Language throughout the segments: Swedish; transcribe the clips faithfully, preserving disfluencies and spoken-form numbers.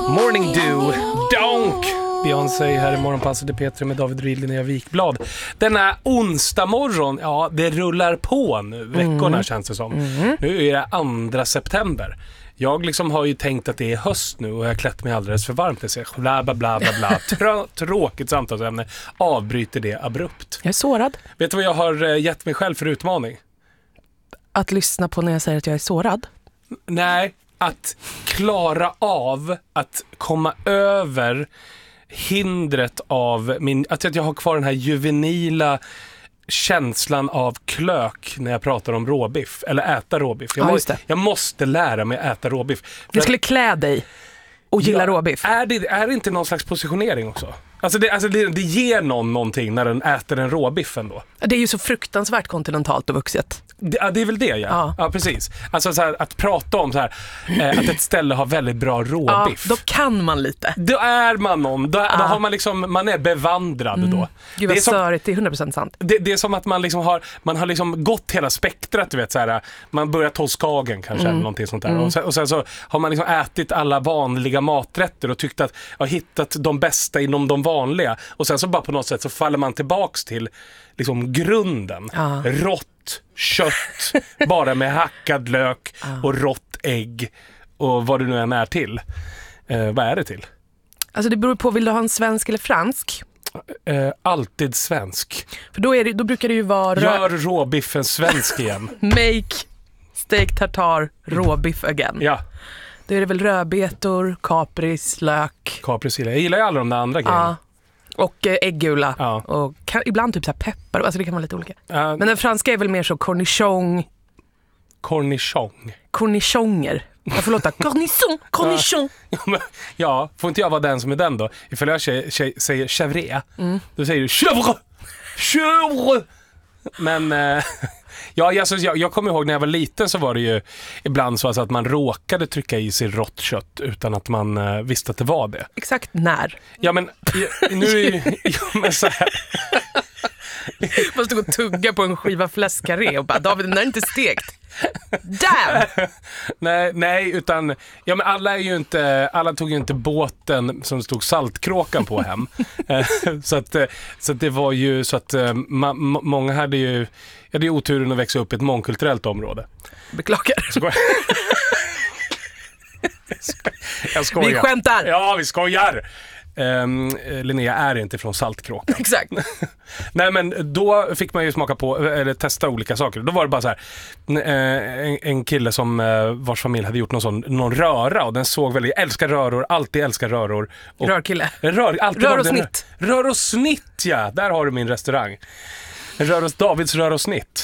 Morning Dew, Donk! Beyoncé här i Morgonpasset i P tre med David Ryd, Linnea Wikblad. Denna onsdag morgon, ja det rullar på nu, veckorna mm. känns det som. Mm. Nu är det andra september. Jag liksom har ju tänkt att det är höst nu och jag har klätt mig alldeles för varmt. Det säger bla bla bla bla bla. Trå- tråkigt samtalsämne. Avbryter det abrupt. Jag är sårad. Vet du vad jag har gett mig själv för utmaning? Att lyssna på när jag säger att jag är sårad? Nej, att klara av att komma över hindret av min, att jag har kvar den här juvenila känslan av klök när jag pratar om råbiff eller äta råbiff. Jag, ja, måste, jag måste lära mig att äta råbiff. Du skulle klä dig och gilla ja, råbiff. Är det, är det inte någon slags positionering också? Alltså, det, alltså det, det ger någon någonting när den äter en råbiff ändå. Det är ju så fruktansvärt kontinentalt och vuxet. Det, ja, det är väl det, ja. Ja, ja precis. Alltså så här, att prata om så här, eh, att ett ställe har väldigt bra råbiff. Ja, då kan man lite. Då är man någon. Då, ja. då har man liksom, man är bevandrad mm. då. Gud vad störigt, det är hundra procent sant. Det, det är som att man liksom har, man har liksom gått hela spektrat, du vet så här, man börjar Tolskagen kanske mm. eller någonting sånt där. Mm. Och, sen, och sen så har man liksom ätit alla vanliga maträtter och tyckt att jag har hittat de bästa inom de vanliga. Och sen så bara på något sätt så faller man tillbaks till liksom grunden. Ja. Rått kött, bara med hackad lök ja. och rått ägg och vad du nu än är till. Eh, vad är det till? Alltså det beror på, vill du ha en svensk eller fransk? Eh, alltid svensk. För då, är det, då brukar det ju vara... Rö- Gör råbiffen svensk igen. Make steak tartar råbiff again. Ja. Då är det väl rödbetor, kapris, lök. Kapris gillar jag. gillar ju alla de där andra grejerna. Ja. Och eh, äggula. Ja. Och kan, ibland typ så här peppar. Alltså det kan vara lite olika. Ja. Men den franska är väl mer så cornichon. Cornichon. Cornichoner. Jag får låta cornichon, cornichon. Ja. Ja, ja, får inte jag vara den som är den då? Ifall jag tjej, tjej, säger chèvre, mm. då säger du chèvre. Chèvre. Men eh, ja, alltså, jag, jag kommer ihåg när jag var liten så var det ju ibland så alltså att man råkade trycka i sig rått kött utan att man eh, visste att det var det. Exakt när? Ja men nu är ju ja, men så här. Man stod och tugga på en skiva fläskkarré och bara, David, den är inte stekt. Damn! nej, nej, utan ja, men alla är ju inte, alla tog ju inte båten som stod saltkråkan på hem. så att så att det var ju så att ma, ma, många hade ju ja, det är oturen att växa upp i ett mångkulturellt område. Beklagar. Skojar. Jag skojar. Vi skämtar. Ja, vi skojar. Um, Linnea är inte från saltkråkan. Exakt. Nej, men då fick man ju smaka på eller testa olika saker. Då var det bara så här en, en kille som vars familj hade gjort någon sån någon röra och den såg väldigt, jag älskar röror, alltid älskar röror. Och rörkille. Rör, alltid rör och snitt. Rör och snitt, ja. Där har du min restaurang. Rör och, Davids rör och snitt.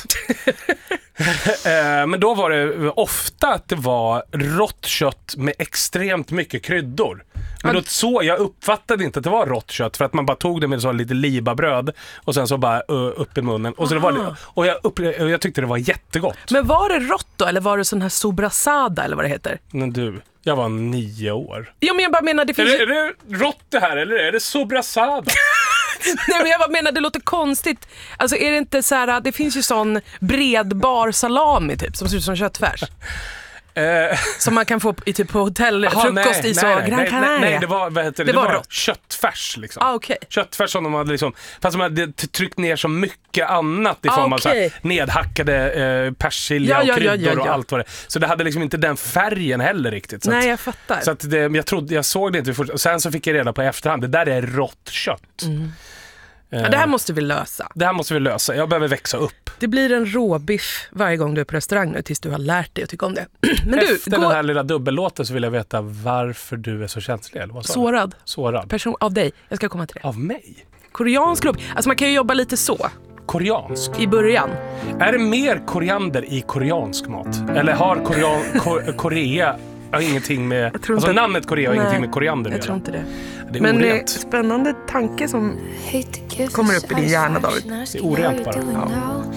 Men då var det ofta att det var rått kött med extremt mycket kryddor. Men då så, jag uppfattade inte att det var rått kött för att man bara tog det med så lite libabröd och sen så bara uh, upp i munnen. Och, så det var, och, jag upp, och jag tyckte det var jättegott. Men var det rått då eller var det sån här sobrasada eller vad det heter? Men du, jag var nio år. Ja, men jag bara menar det finns är, det, är det rått det här eller är det sobrasada? Nej, men jag bara menar det låter konstigt. Alltså är det inte så här, det finns ju sån bredbar salami typ som ser ut som köttfärs. Uh, som man kan få i typ på hotellfrukost i så nej, Gran Canaria. Nej, nej, det var, vad heter det? Det, det var, var köttfärs liksom. Ah, okay. Köttfärs som de hade liksom, fast de hade tryckt ner så mycket annat i form ah, okay. av så här, nedhackade eh, persilja ja, och kryddor ja, ja, ja, ja. och allt vad det. Så det hade liksom inte den färgen heller riktigt. Så nej, att, jag fattar. Så att det, jag trodde, jag såg det inte först. Och sen så fick jag reda på i efterhand, det där är rått kött. Mm. Ja, det här måste vi lösa. Det här måste vi lösa. Jag behöver växa upp. Det blir en råbiff varje gång du är på restaurang nu tills du har lärt dig att tycka om det. Men du, efter gå... den här lilla dubbellåten så vill jag veta varför du är så känslig. Eller vad sårad. Sårad. Person av dig. Jag ska komma till det. Av mig? Koreansk råbiff. Alltså man kan ju jobba lite så. Koreansk? I början. Är det mer koriander i koreansk mat? Eller har Korea, Ko- Korea har ingenting med... Alltså att... namnet Korea har nej, ingenting med koriander. Jag tror inte det. Det är men orent. Spännande tanke som kommer upp i din hjärna, David. Det är orent bara. Ja.